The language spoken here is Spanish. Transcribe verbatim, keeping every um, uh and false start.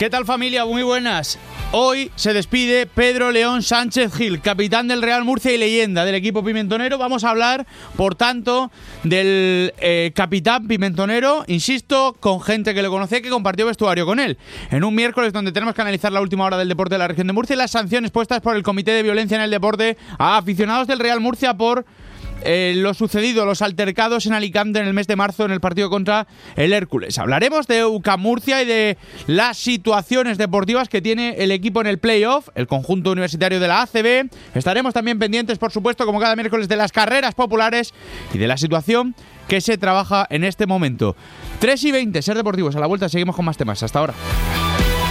¿Qué tal, familia? Muy buenas. Hoy se despide Pedro León Sánchez Gil, capitán del Real Murcia y leyenda del equipo pimentonero. Vamos a hablar, por tanto, del eh, capitán pimentonero, insisto, con gente que lo conoce, que compartió vestuario con él. En un miércoles donde tenemos que analizar la última hora del deporte de la región de Murcia y las sanciones puestas por el Comité de Violencia en el Deporte a aficionados del Real Murcia por Eh, lo sucedido, los altercados en Alicante en el mes de marzo en el partido contra el Hércules. Hablaremos de U C A M Murcia y de las situaciones deportivas que tiene el equipo en el playoff, el conjunto universitario de la A C B. Estaremos también pendientes, por supuesto, como cada miércoles, de las carreras populares y de la situación que se trabaja en este momento. tres y veinte, Ser Deportivos. A la vuelta seguimos con más temas. Hasta ahora.